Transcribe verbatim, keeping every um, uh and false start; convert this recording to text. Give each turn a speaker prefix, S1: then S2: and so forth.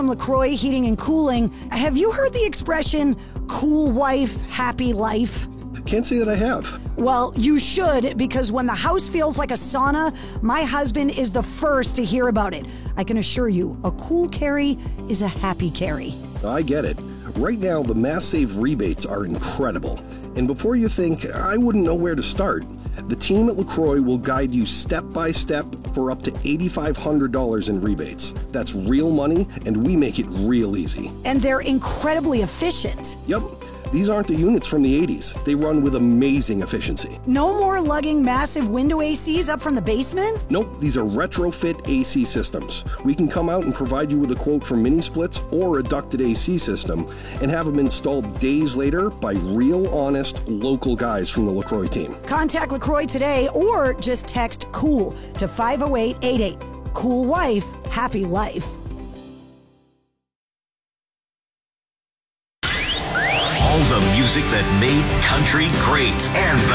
S1: from LaCroix Heating and Cooling. Have you heard the expression, cool wife, happy life?
S2: Can't say that I have.
S1: Well, you should, because when the house feels like a sauna, my husband is the first to hear about it. I can assure you, a cool carry is a happy carry.
S2: I get it. Right now, the Mass Save rebates are incredible. And before you think, I wouldn't know where to start, the team at LaCroix will guide you step by step for up to eight thousand five hundred dollars in rebates. That's real money, and we make it real easy.
S1: And they're incredibly efficient.
S2: Yep. These aren't the units from the eighties. They run with amazing efficiency.
S1: No more lugging massive window A Cs up from the basement?
S2: Nope, these are retrofit A C systems. We can come out and provide you with a quote for mini splits or a ducted A C system and have them installed days later by real, honest, local guys from the LaCroix team.
S1: Contact LaCroix today or just text COOL to five oh eight eight eight. Cool wife, happy life.
S3: All the music that made country great and the